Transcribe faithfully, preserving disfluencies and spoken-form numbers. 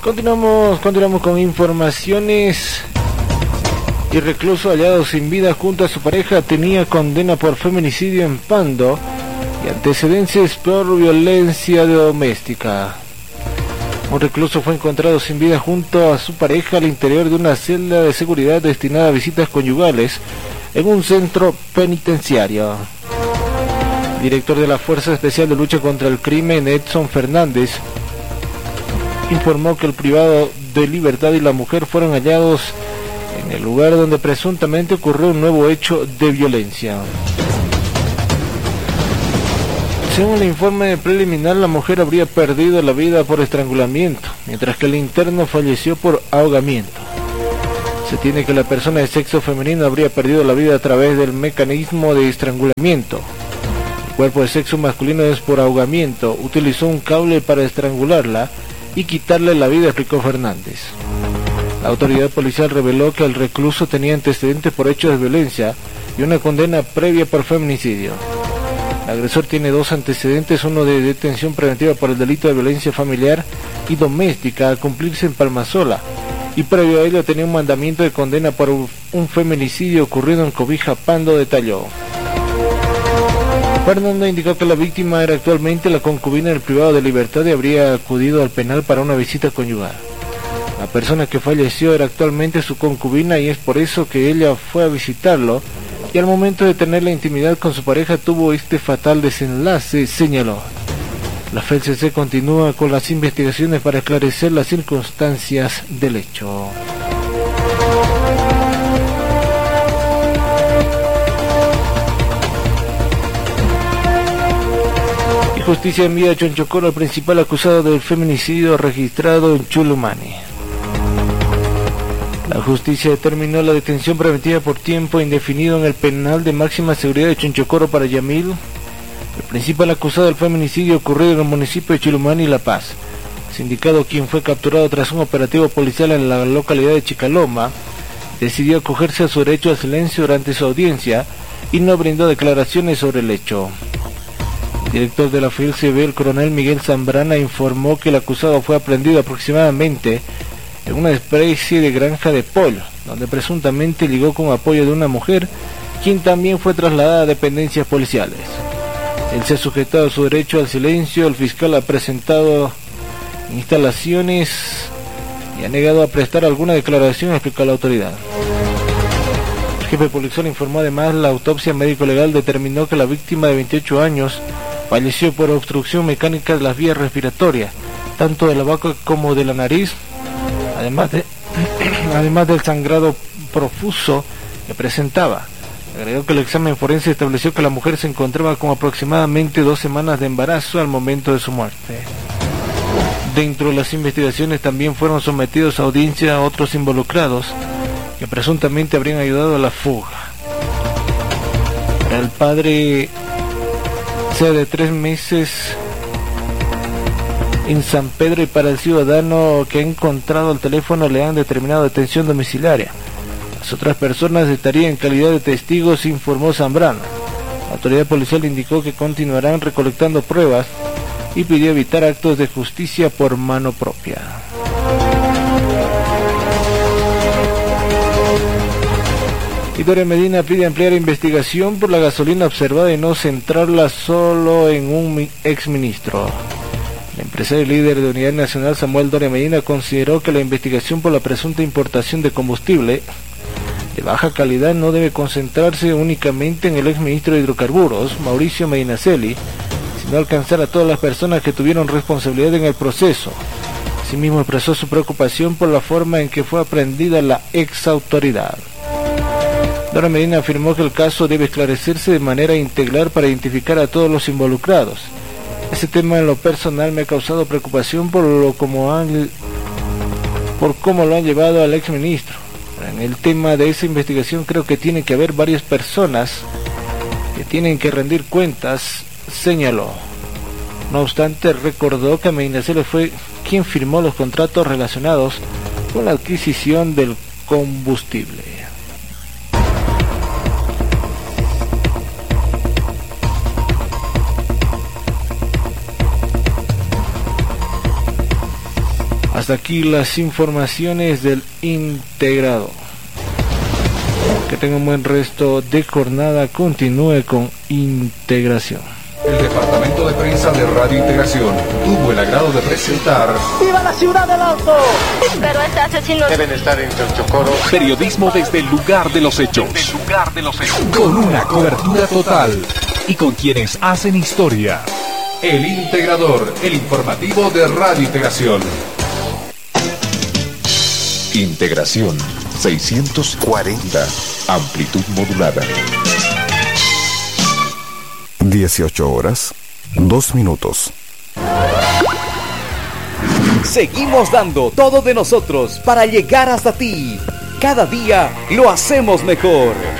Continuamos, continuamos con informaciones. Y recluso hallado sin vida junto a su pareja tenía condena por feminicidio en Pando y antecedentes por violencia doméstica. Un recluso fue encontrado sin vida junto a su pareja al interior de una celda de seguridad destinada a visitas conyugales en un centro penitenciario. El director de la Fuerza Especial de Lucha contra el Crimen, Edson Fernández, informó que el privado de libertad y la mujer fueron hallados en el lugar donde presuntamente ocurrió un nuevo hecho de violencia. Según el informe preliminar, la mujer habría perdido la vida por estrangulamiento, mientras que el interno falleció por ahogamiento. Se tiene que la persona de sexo femenino habría perdido la vida a través del mecanismo de estrangulamiento. El cuerpo de sexo masculino es por ahogamiento. Utilizó un cable para estrangularla y quitarle la vida, explicó Fernández. La autoridad policial reveló que el recluso tenía antecedentes por hechos de violencia y una condena previa por feminicidio. El agresor tiene dos antecedentes, uno de detención preventiva por el delito de violencia familiar y doméstica a cumplirse en Palmasola, y previo a ello tenía un mandamiento de condena por un feminicidio ocurrido en Cobija, Pando, detalló. Fernando indicó que la víctima era actualmente la concubina del privado de libertad y habría acudido al penal para una visita conyugal. La persona que falleció era actualmente su concubina y es por eso que ella fue a visitarlo y al momento de tener la intimidad con su pareja tuvo este fatal desenlace, señaló. La F E L C C continúa con las investigaciones para esclarecer las circunstancias del hecho. Justicia envía a Chonchocoro al principal acusado del feminicidio registrado en Chulumani. La justicia determinó la detención preventiva por tiempo indefinido en el penal de máxima seguridad de Chonchocoro para Yamil, el principal acusado del feminicidio ocurrido en el municipio de Chilumani, La Paz. Sindicado, quien fue capturado tras un operativo policial en la localidad de Chicaloma, decidió acogerse a su derecho al silencio durante su audiencia y no brindó declaraciones sobre el hecho. El director de la F I L C B, el coronel Miguel Zambrana, informó que el acusado fue aprehendido aproximadamente en una especie de granja de pollo, donde presuntamente llegó con apoyo de una mujer, quien también fue trasladada a dependencias policiales. Él se ha sujetado a su derecho al silencio. El fiscal ha presentado instalaciones y ha negado a prestar alguna declaración, explicó la autoridad. El jefe policial informó además la autopsia médico-legal determinó que la víctima de veintiocho años falleció por obstrucción mecánica de las vías respiratorias, tanto de la boca como de la nariz, además, de, además del sangrado profuso que presentaba. Agregó que el examen forense estableció que la mujer se encontraba con aproximadamente dos semanas de embarazo al momento de su muerte. Dentro de las investigaciones también fueron sometidos a audiencia a otros involucrados que presuntamente habrían ayudado a la fuga. Para el padre sea de tres meses en San Pedro y para el ciudadano que ha encontrado el teléfono le han determinado detención domiciliaria. Las otras personas estarían en calidad de testigos, informó Zambrana. La autoridad policial indicó que continuarán recolectando pruebas y pidió evitar actos de justicia por mano propia. Y Doria Medina pide ampliar investigación por la gasolina observada y no centrarla solo en un exministro. El empresario y líder de Unidad Nacional, Samuel Doria Medina, consideró que la investigación por la presunta importación de combustible de baja calidad no debe concentrarse únicamente en el exministro de Hidrocarburos, Mauricio Medinaceli, sino alcanzar a todas las personas que tuvieron responsabilidad en el proceso. Asimismo expresó su preocupación por la forma en que fue aprendida la ex autoridad. Doria Medina afirmó que el caso debe esclarecerse de manera integral para identificar a todos los involucrados. Ese tema en lo personal me ha causado preocupación por lo como han, por cómo lo han llevado al exministro. En el tema de esa investigación creo que tiene que haber varias personas que tienen que rendir cuentas, señaló. No obstante, recordó que Medinaceli fue quien firmó los contratos relacionados con la adquisición del combustible. Hasta aquí las informaciones del integrado. Que tenga un buen resto de jornada. Continúe con Integración. El Departamento de Prensa de Radio Integración tuvo el agrado de presentar ¡Viva la Ciudad del Alto! Pero este asesino deben estar en Chonchocoro. Periodismo desde el lugar de los hechos. Desde el lugar de los hechos. Con una cobertura total y con quienes hacen historia. El Integrador, el informativo de Radio Integración. Integración seiscientos cuarenta, amplitud modulada. dieciocho horas, dos minutos. Seguimos dando todo de nosotros para llegar hasta ti. Cada día lo hacemos mejor.